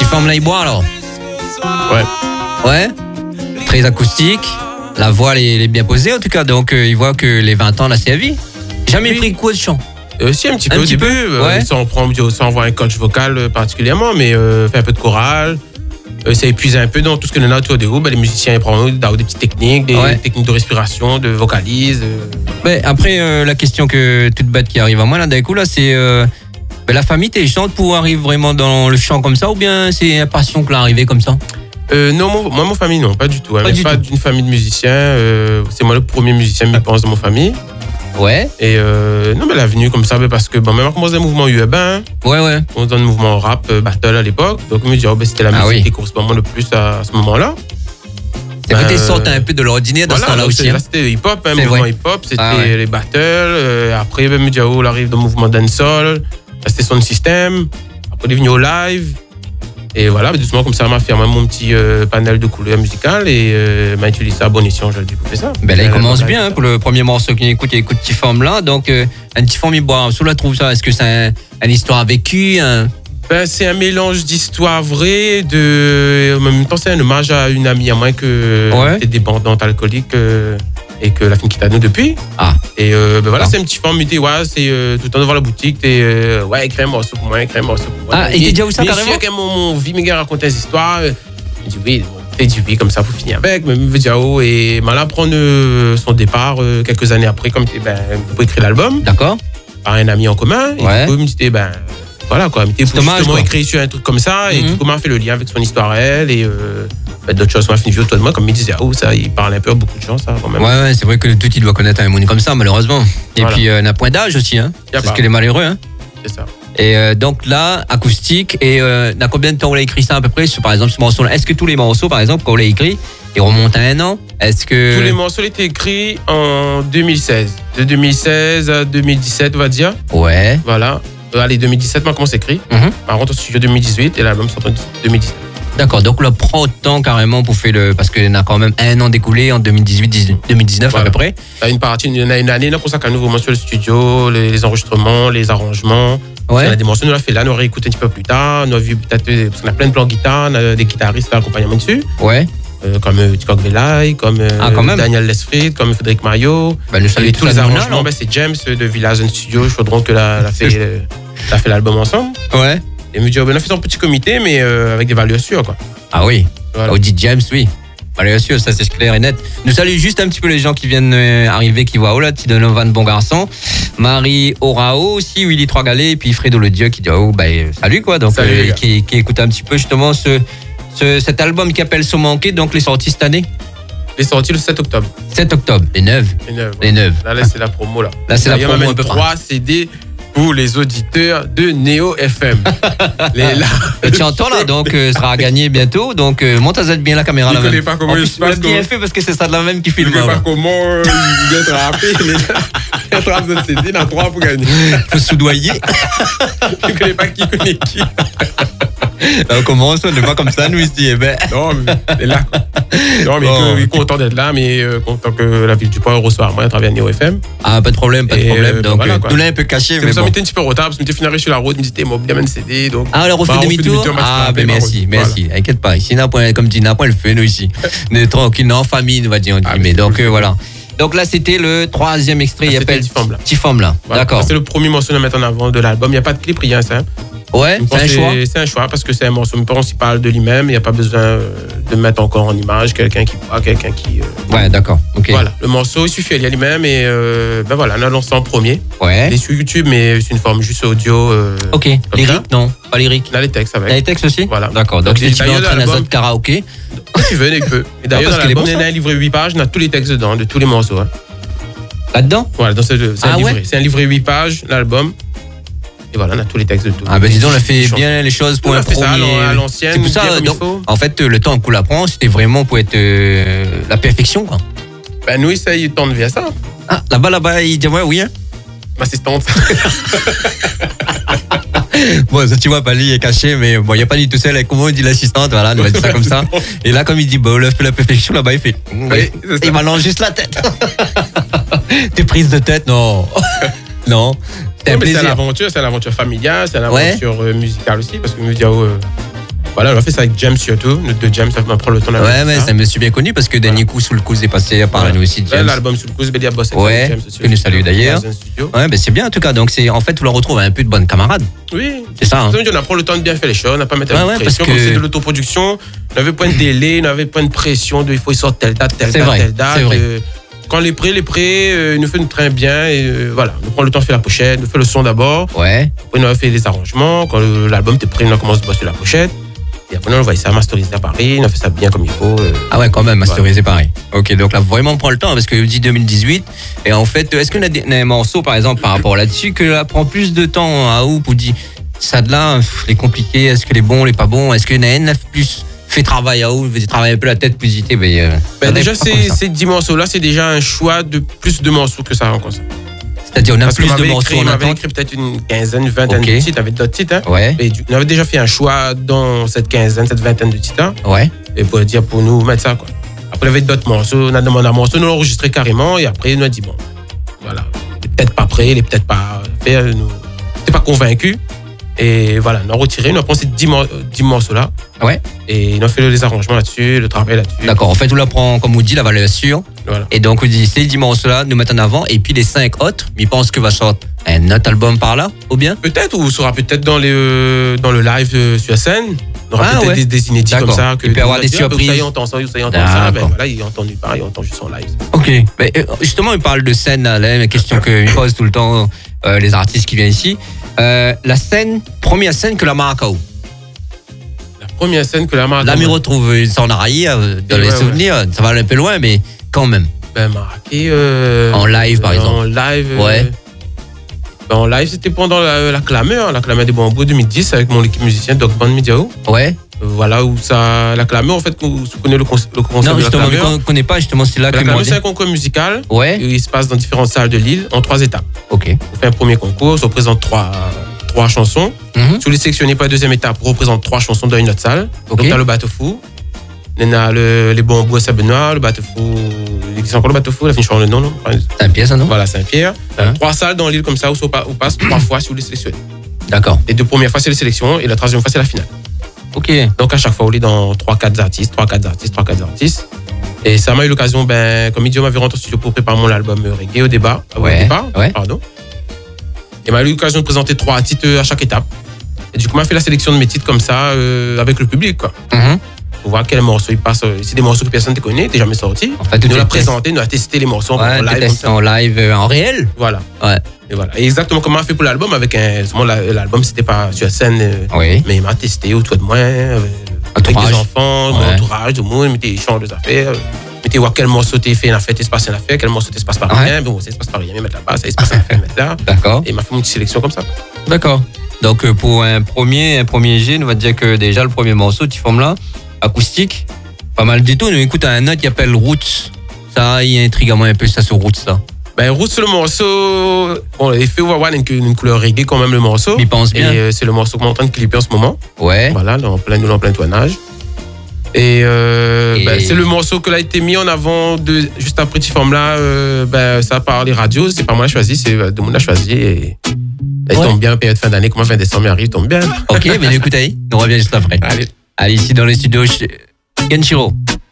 forme là, il boit alors. Ouais. Très acoustique. La voix elle est bien posée en tout cas. Donc il voit que les 20 ans là c'est à vie. Jamais pris coup de chant. Si un petit peu au début, sans avoir un coach vocal particulièrement, mais fait un peu de chorale. Ça épuise un peu dans tout ce que nous avons autour des groupes. Les musiciens ils prennent des petites techniques, des techniques de respiration, de vocalise. Mais après la question que toute bête qui arrive à moi là d'un coup là c'est la famille t'es chante pour arriver vraiment dans le chant comme ça ou bien c'est une passion que l'arrivée comme ça? Non, moi, ma famille, non, pas du tout. Pas d'une famille de musiciens. C'est moi le premier musicien, je pense, de ma famille. Ouais. Et non, mais elle est venue comme ça, parce que même quand on faisait un mouvement urbain, on faisait un mouvement rap, battle à l'époque. Donc, on me dit, c'était la musique qui correspondait le plus à ce moment-là. C'est que tu sortes un peu de l'ordinaire dans ce temps-là aussi. Là, c'était hip-hop, un mouvement hip-hop, c'était les battles. Après, on me dit, on arrive dans le mouvement dancehall. Là, c'était son système. Après, on est venu au live. Et voilà, doucement comme ça, m'a fait mon petit panel de couleurs musicales et m'a utilisé ça à bon escient, j'ai découvert ça. Ben là, il commence bien pour le premier morceau qu'il écoute, il écoute Petit Forme là. Donc, un Petit Forme, il boit. Sous la trouve ça, est-ce que c'est une histoire vécue c'est un mélange d'histoires vraies, en même temps, c'est un hommage à une amie à moi qui était dépendante alcoolique. Et que la fille quitte à nous depuis. Et voilà, c'est un Petit Forme, c'est tout le temps devant la boutique, écris un morceau pour moi, écris un morceau pour moi. Et t'es déjà où ça carrément? Mais mon vie, mes gars racontait des histoires. Je dis oui, t'es du oui, comme ça, pour finir avec. Mais me dit et m'a là prendre son départ quelques années après, comme pour écrire l'album. D'accord. Par un ami en commun. Et du coup, il me dit, voilà quoi, il faut justement écrire sur un truc comme ça. Et du coup, m'a fait le lien avec son histoire à elle. Et d'autres choses m'a fait une vie autour de moi, comme il disait, ça, il parle un peu à beaucoup de gens, ça, quand même. Ouais, c'est vrai que tout, il doit connaître un monde comme ça, malheureusement. Et puis, il n'a point d'âge aussi, hein. C'est ce qu'il est malheureux, hein. C'est ça. Et donc là, acoustique, et dans combien de temps on a écrit ça à peu près, par exemple, ce morceau-là? Est-ce que tous les morceaux, par exemple, quand on l'a écrit, ils remontent à un an? Est-ce que... Tous les morceaux étaient écrits en 2016. De 2016 à 2017, on va dire. Ouais. Voilà. Allez, 2017, moi, comment c'est écrit. Par contre, au studio 2018, et l'album sort en 2017. D'accord, donc là, prend temps carrément pour faire le... Parce qu'il y en a quand même un an découlé en 2018-2019 à peu près. Il y en a une année, on consacre à nouveau sur le studio, les enregistrements, les arrangements. Ouais. On a des morceaux, nous l'a fait là, nous on réécoute un petit peu plus tard. Nous avons vu peut-être, parce qu'on a plein de plans de guitare, on a des guitaristes d'accompagnement dessus. Ouais. Comme Ticok Velay, comme Daniel Lesfried, comme Frédéric Mario. Et tous les arrangements, c'est James de Village Studio, je crois que l'a fait l'album ensemble. Ouais. Et me dit, on a fait son petit comité, mais avec des valeurs sûres, quoi. Ah oui. Voilà. Audi James, oui. Valeurs sûres, ça c'est clair et net. Nous saluons juste un petit peu les gens qui viennent arriver, qui voient, là, Donovan Bon Garçon, Marie Orao aussi, Willy Trois Galets, et puis Fredo Le Dieu qui dit, salut, quoi. Donc, qui écoute un petit peu justement cet album qui appelle So Manqué, donc les sorties cette année. Il est sorti le 7 octobre. 7 octobre, les 9. Les 9. Là, c'est la promo, là. Là, c'est la promo un peu 3 CD pour les auditeurs de Néo FM. Tu entends là, donc sera gagné bientôt. Donc monte à bien la caméra là. Je ne connais pas comment il se passe. Il bien fait parce que c'est ça de la même qui filme. Je ne sais pas comment il vient attraper. Il attrape ce CD, il y en a 3 pour gagner. Il faut soudoyer. Je ne connais pas qui connaît qui. On commence, on ne pas comme ça, nous ici. Non, mais c'est là. Non, mais il est content d'être là, mais content que la ville du Port reçoive moi à travers Néo FM. Ah, pas de problème, pas de problème. Donc, tout là un peu caché. Mais ça m'était un petit peu retard, parce que je fini sur la route, je me disais, moi, bien un CD. Donc, alors, on fait demi-tour. Ah, ben merci. Inquiète pas. Ici, comme dit, n'a pas le fait, nous ici. On est tranquille, en famille, on va dire. Mais donc, voilà. Donc là, c'était le 3e extrait. Il s'appelle Petit Forme là. D'accord. C'est le premier morceau à mettre en avant de l'album. Il n'y a pas de clip, rien, ça. Ouais, c'est un choix. C'est un choix parce que c'est un morceau principal de lui-même. Il n'y a pas besoin de mettre encore en image quelqu'un qui boit, quelqu'un qui. Ouais, d'accord. Ok. Voilà, le morceau, il suffit à lui même et voilà, on a lancé en premier. Ouais. Il est sur YouTube, mais c'est une forme juste audio. Ok. Lyrique, non, pas lyrique. On a les textes avec. Il y a les textes aussi. Voilà. D'accord. Donc si tu veux entrer dans un karaoké. Si tu veux, il peut. Et d'ailleurs, dans l'album, il y a un livret 8 pages, on a tous les textes dedans, de tous les morceaux. Là-dedans. Voilà, c'est un livret. C'est un livret 8 pages, l'album. Et voilà, on a tous les textes de tout. Ah ben disons, on a fait bien les choses pour un premier. Ça à l'ancienne. C'est pour ça, donc, en fait, le temps qu'on l'apprend, c'était vraiment pour être la perfection, quoi. Ben nous, il tente vers ça. Ah, là-bas, il dit oui, hein. Assistante. Bon, ça, tu vois, Pali est caché, mais bon, il n'y a pas dit tout seul. Comment il dit l'assistante, voilà, on va dire ça comme ça. Et là, comme il dit, la perfection, là-bas, il fait. Oui, il m'allonge juste la tête. T'es prise de tête, non. Non. C'est l'aventure familiale, c'est l'aventure musicale aussi, parce que Mudiao, Voilà, on a fait ça avec James surtout. De James, ça va prendre le temps d'avoir. Ouais, mais ça me suis bien connu parce que dernier coup, Sous le Coude est passé par nous aussi. James. L'album Sous le Coude, Bédia Boss. Ouais, que nous salue d'ailleurs. Ouais, ben c'est bien en tout cas. Donc, en fait, tu le retrouves un peu de bonnes camarades. Oui. C'est ça. Hein. On a pris le temps de bien faire les choses, on n'a pas mettre de pression. Comme c'est de l'autoproduction, on n'avait pas de délai, on n'avait pas de pression il faut sortir telle date, telle date. C'est vrai. Quand les prêts, ils nous font très bien. Et voilà, on prend le temps de faire la pochette, on fait le son d'abord. Ouais. Après, on a fait les arrangements. Quand l'album était prêt, on a commencé à bosser la pochette. Et après, on va essayer de masteriser à Paris. On a fait ça bien comme il faut. Ah ouais, quand même, masteriser Paris. Ok, donc là, vraiment, on prend le temps parce que dit 2018. Et en fait, est-ce qu'on a des morceaux, par exemple, par rapport là-dessus, que là prend plus de temps à ou pour dire ça de là, les compliqués, est-ce que les bons, les pas bons, est-ce qu'il y en a un plus fait travail à où, vous travaillez un peu la tête plus vite. Déjà, ces 10 morceaux-là, c'est déjà un choix de plus de morceaux que ça encore ça. C'est-à-dire, on a plus de morceaux. On avait écrit peut-être une quinzaine, une vingtaine de titres avec d'autres titres. Hein. Ouais. Et on avait déjà fait un choix dans cette quinzaine, cette vingtaine de titres. Hein. Ouais. Et pour dire, pour nous mettre ça, quoi. Après, il y avait d'autres morceaux. On a demandé un morceau, nous l'avons enregistré carrément. Et après, on a dit, bon, voilà, il est peut-être pas prêt, il est peut-être pas fait. Nous n'étions pas convaincus. Et voilà, on a retiré, on a pris ces 10 morceaux-là. Ouais. Et on a fait les arrangements là-dessus, le travail là-dessus. D'accord, en fait, on la prend, comme on dit, la valeur sûre. Voilà. Et donc, on dit ces 10 morceaux-là, nous mettre en avant. Et puis les 5 autres, ils pensent que va sortir un autre album par là, ou bien peut-être, ou sera peut-être dans le live sur la scène. On aura peut-être des inédits comme ça. Il peut y avoir des surprises. Ça y est, on entend ça, ça y est, on entend ça. Ben voilà, il entend nulle part, il entend juste en live. Ok. Mais justement, il parle de scène, là, la question que me posent tout le temps les artistes qui viennent ici. La scène, première scène que la Maracao. La première scène que la Maracao. Là, on retrouve une sonnerie dans les souvenirs. Ouais. Ça va un peu loin, mais quand même. Ben, marqué. En live, par exemple. En live. Ouais. En live, c'était pendant la clameur des Bambous 2010 avec mon équipe musicienne Doc Band Mediao. Ouais. Voilà où ça. La clameur, en fait, vous connaissez le concept de la clameur. Non, on ne connaît pas, justement, c'est là que la clameur, c'est un concours musical. Ouais. Il se passe dans différentes salles de l'île en 3 étapes. Ok. On fait un premier concours, on représente 3 chansons. Si vous les sélectionnez pour la deuxième étape, on représente 3 chansons dans une autre salle. Okay. Donc, tu as le bateau fou. On a les Bambous à Saint-Benoît, le bateau fou. C'est encore le bateau fou, la fin de le nom, non? Saint-Pierre, ça, non? Voilà, Saint-Pierre. 3 salles dans l'île comme ça où on passe 3 fois si vous les sélectionnez. D'accord. Les 2 premières fois, c'est les sélections et la 3e fois, c'est la finale. Ok. Donc, à chaque fois, on est dans 3-4 artistes. Et ça m'a eu l'occasion, comme Idiom m'avait rentré au studio pour préparer mon album Reggae au départ. Pardon. Et m'a eu l'occasion de présenter 3 titres à chaque étape. Et du coup, m'a fait la sélection de mes titres comme ça avec le public, quoi. Pour voir quels morceaux ils passent. C'est des morceaux que personne ne connaît, t'es jamais sorti. En fait, nous l'a présenté, nous a testé les morceaux en live. En live, en réel. Voilà. Ouais. Et voilà. Et exactement comme on a fait pour l'album, avec l'album, c'était pas sur la scène, mais il m'a testé autour de moi, avec des enfants, mon entourage, tout le monde, il mettait des chants de affaires. Mettez voir quel morceau t'es fait, il se passe une affaire, quel morceau t'es se passe pas rien, bon, ça se passe pas rien, mais mettre là-bas, ça se passe rien, mettre là. D'accord. Et il m'a fait une petite sélection comme ça. D'accord. Donc, pour un premier G, on va dire que déjà, le premier morceau, tu formes là, acoustique, pas mal du tout. On écoute un autre qui s'appelle Roots. Ça, il intrigue à moi un peu ça sur Roots, ça. Roots, le morceau, bon, il fait avoir une couleur reggae quand même, le morceau. Il pense bien. Et c'est le morceau qu'on est en train de clipper en ce moment. Ouais. Voilà, en plein tournage. Et c'est le morceau que a été mis en avant juste après T-Form là, ça par les radios, c'est pas moi qui choisi, c'est de monde a choisi et il tombe bien, période fin d'année, comment fin décembre arrive, il tombe bien. Ok, mais écoute, on revient juste après. Allez, ici dans les studios, Genshiro.